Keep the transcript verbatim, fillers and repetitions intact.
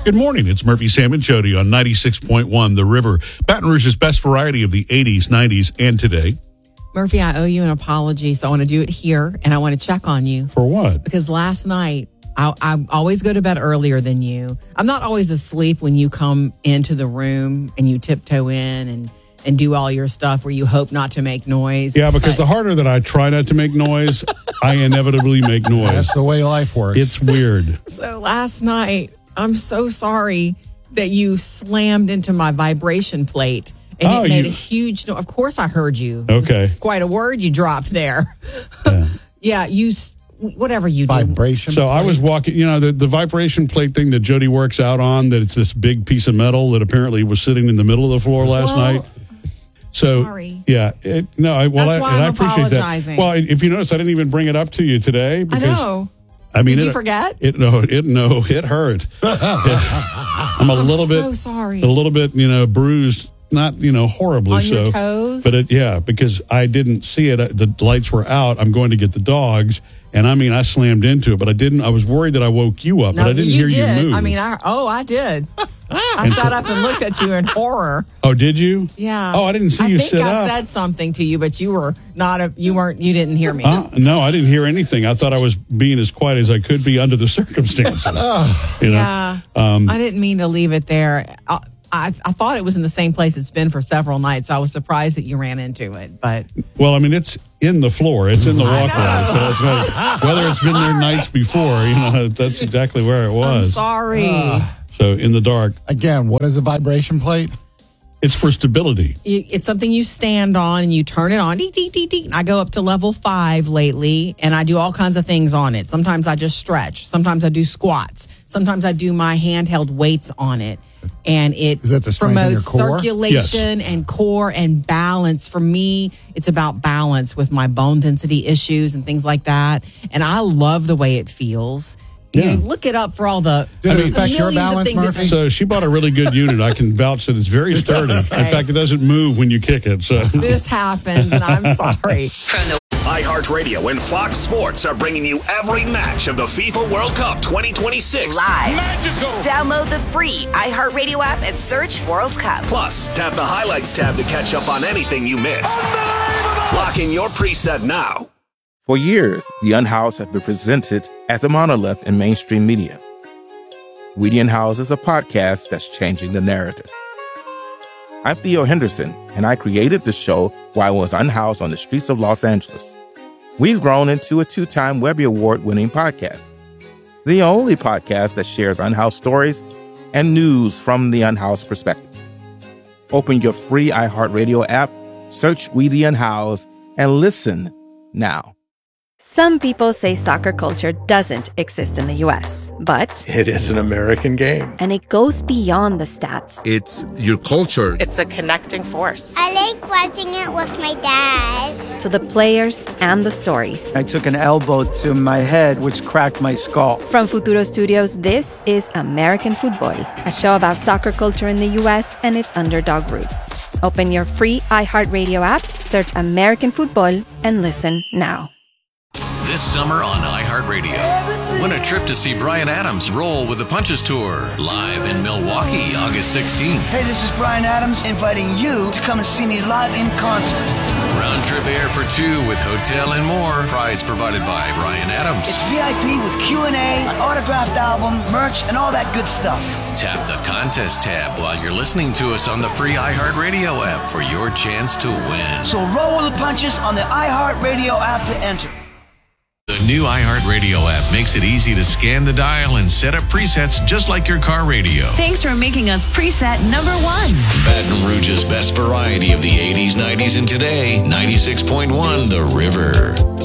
Good morning. It's Murphy, Sam, and Jody on ninety-six point one The River. Baton Rouge's best variety of the eighties, nineties, and today. Murphy, I owe you an apology, so I want to do it here, and I want to check on you. For what? Because last night, I, I always go to bed earlier than you. I'm not always asleep when you come into the room and you tiptoe in and, and do all your stuff where you hope not to make noise. Yeah, because but, the harder that I try not to make noise, I inevitably make noise. That's the way life works. It's weird. So last night, I'm so sorry that you slammed into my vibration plate and oh, it made you... a huge noise. Of course I heard you. Okay. Quite a word you dropped there. Yeah, yeah you, whatever you do. Vibration So plate. I was walking, you know, the, the vibration plate thing that Jody works out on, that it's this big piece of metal that apparently was sitting in the middle of the floor last well, night. So, sorry. yeah, it, no, I, well, That's I, why and I'm I appreciate apologizing. that. Well, if you notice, I didn't even bring it up to you today. Because, I know. I mean, Did it, you forget? It no, it no, it hurt. it, I'm a I'm little so bit, sorry. a little bit, you know, bruised. Not, you know, horribly On so. your toes? But it, yeah, because I didn't see it. The lights were out. I'm going to get the dogs, and I mean, I slammed into it, but I didn't. I was worried that I woke you up, No, but I didn't you hear did. you move. I mean, I oh, I did. I And sat so- up and looked at you in horror. Oh, did you? Yeah. Oh, I didn't see I you think sit I up. said something to you, but you were not a. You weren't. You didn't hear me. Uh, no, I didn't hear anything. I thought I was being as quiet as I could be under the circumstances. you know? Yeah. Um, I didn't mean to leave it there. I, I, I thought it was in the same place it's been for several nights. I was surprised that you ran into it, but well, I mean, it's in the floor. It's in the walkway. So it's not, whether it's been there nights before, you know, that's exactly where it was. I'm sorry. Uh, so in the dark. Again, what is a vibration plate? It's for stability. It's something you stand on and you turn it on. Dee, dee, dee, dee. I go up to level five lately and I do all kinds of things on it. Sometimes I just stretch. Sometimes I do squats. Sometimes I do my handheld weights on it. And it Is that to strengthen your promotes core? circulation Yes. and core and balance. For me, it's about balance with my bone density issues and things like that. And I love the way it feels. You Yeah. know, look it up for all the. Did it the affect your millions of balance, things it- Murphy? So she bought a really good unit. I can vouch that it's very sturdy. In fact, it doesn't move when you kick it. So This happens, and I'm sorry. iHeartRadio and Fox Sports are bringing you every match of the FIFA World Cup twenty twenty-six. Live. Magical. Download the free iHeartRadio app and search World Cup. Plus, tap the highlights tab to catch up on anything you missed. Lock in your preset now. For years, The Unhoused has been presented as a monolith in mainstream media. We the Unhoused is a podcast that's changing the narrative. I'm Theo Henderson, and I created the show while I was unhoused on the streets of Los Angeles. We've grown into a two-time Webby Award-winning podcast, the only podcast that shares unhoused stories and news from the unhoused perspective. Open your free iHeartRadio app, search We the Unhoused, and listen now. Some people say soccer culture doesn't exist in the U S, but it is an American game. And it goes beyond the stats. It's your culture. It's a connecting force. I like watching it with my dad. To the players and the stories. I took an elbow to my head, which cracked my skull. From Futuro Studios, this is American Football, a show about soccer culture in the U S and its underdog roots. Open your free iHeartRadio app, search American Football, and listen now. This summer on iHeartRadio, win a trip to see Bryan Adams roll with the Punches Tour, live in Milwaukee, August sixteenth. Hey, this is Bryan Adams inviting you to come and see me live in concert. Round trip air for two with hotel and more. Prize provided by Bryan Adams. It's V I P with Q and A, an autographed album, merch, and all that good stuff. Tap the contest tab while you're listening to us on the free iHeartRadio app for your chance to win. So roll with the punches on the iHeartRadio app to enter. The new iHeartRadio app makes it easy to scan the dial and set up presets just like your car radio. Thanks for making us preset number one. Baton Rouge's best variety of the eighties, nineties, and today, ninety-six point one The River.